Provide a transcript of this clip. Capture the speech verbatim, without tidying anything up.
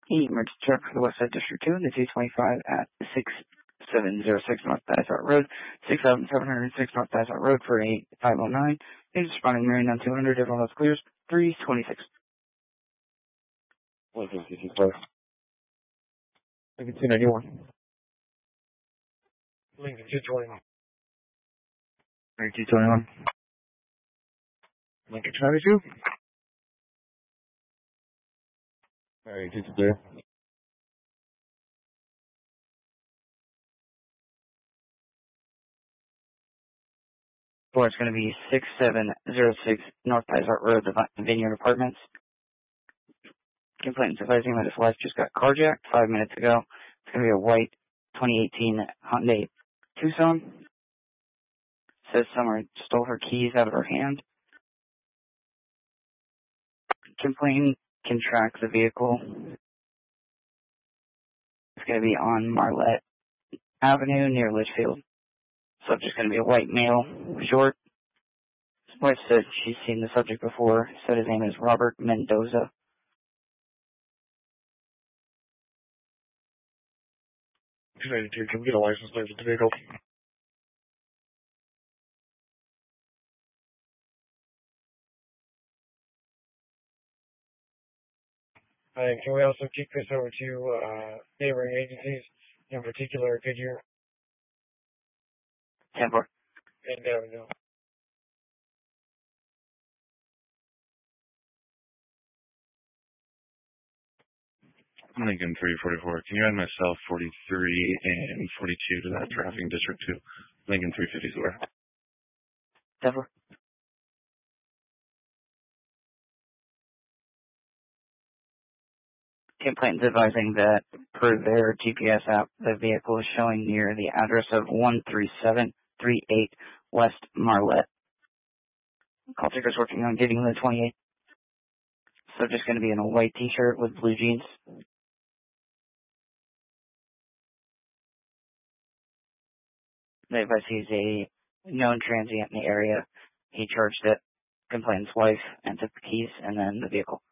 Emergency truck for the West Side District two, the two twenty-five at six seven zero six North Dysart Road, six thousand seven hundred six North Dysart Road for a five oh nine. He's responding Marion on two hundred, everyone else clears, three twenty-six. Lincoln fifty-four. Lincoln two ninety-one. Lincoln two twenty-one. Lincoln two twenty-one. Lincoln two ninety-two. Alright, two clear. Or it's going to be six seven zero six North Dysart Road, the Vineyard Apartments. Complainant advising that his wife just got carjacked five minutes ago. It's going to be a white twenty eighteen Hyundai Tucson. Says someone stole her keys out of her hand. Complainant can track the vehicle. It's going to be on Marlette Avenue near Litchfield. Subject's going to be a white male, short. His wife said she's seen the subject before. Said his name is Robert Mendoza. two ninety-two, can we get a license plate for the vehicle? And can we also kick this over to uh, neighboring agencies, in particular Goodyear ten four. and Avenue? Lincoln three forty-four. Can you add myself forty-three and forty-two to that traffic district two? Lincoln three fifty-four. ten four. Complainant's advising that per their G P S app, the vehicle is showing near the address of one three seven three eight West Marlette. Call taker's working on getting the twenty-eight. So just going to be in a white t-shirt with blue jeans. The advice he's a known transient in the area. He charged it, complainant's wife, and took the keys and then the vehicle.